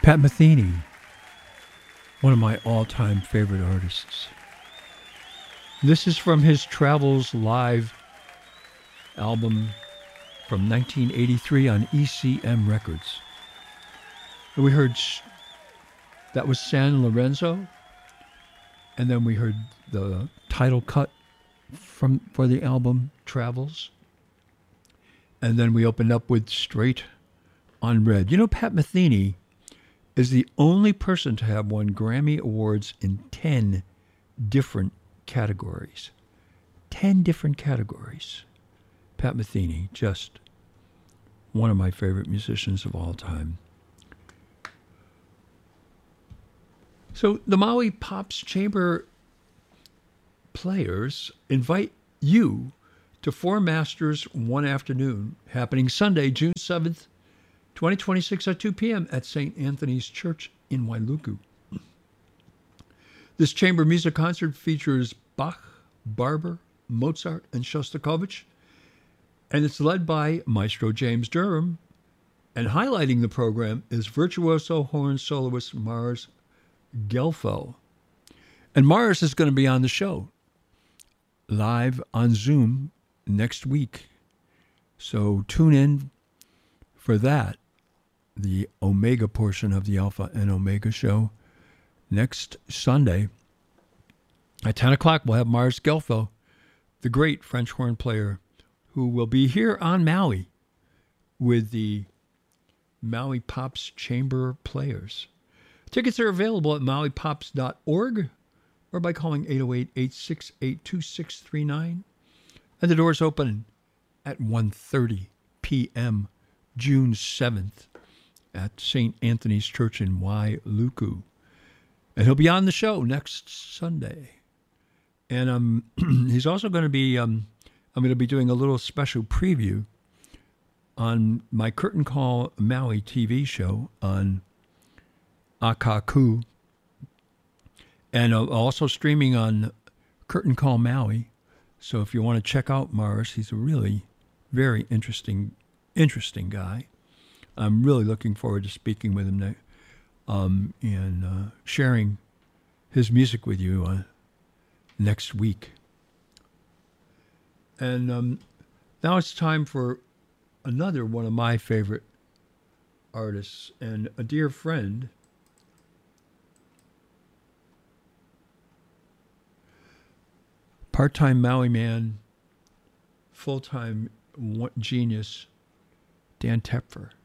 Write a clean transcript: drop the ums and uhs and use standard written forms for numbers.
Pat Metheny, one of my all-time favorite artists. This is from his Travels Live album from 1983 on ECM Records. And we heard, that was San Lorenzo, and then we heard the title cut for the album Travels. And then we opened up with Straight on Red. You know, Pat Metheny is the only person to have won Grammy Awards in 10 different categories. 10 different categories. Pat Metheny, just one of my favorite musicians of all time. So the Maui Pops Chamber Players invite you to Four Masters One Afternoon, happening Sunday, June 7th, 2026 at 2 p.m. at St. Anthony's Church in Wailuku. This chamber music concert features Bach, Barber, Mozart, and Shostakovich, and it's led by Maestro James Durham, and highlighting the program is virtuoso horn soloist Mars Gelfo. And Mars is going to be on the show live on Zoom next week. So tune in for that, the Omega portion of the Alpha and Omega show. Next Sunday at 10 o'clock, we'll have Mars Gelfo, the great French horn player, who will be here on Maui with the Maui Pops Chamber Players. Tickets are available at mauipops.org or by calling 808-868-2639. And the doors open at 1:30 p.m. June 7th at St. Anthony's Church in Wailuku. And he'll be on the show next Sunday. And he's also going to be, I'm going to be doing a little special preview on my Curtain Call Maui TV show on Akaku. And also streaming on Curtain Call Maui. So if you want to check out Mars, he's a really very interesting guy. I'm really looking forward to speaking with him and sharing his music with you next week. And now it's time for another one of my favorite artists and a dear friend. Part-time Maui man, full-time genius, Dan Tepfer.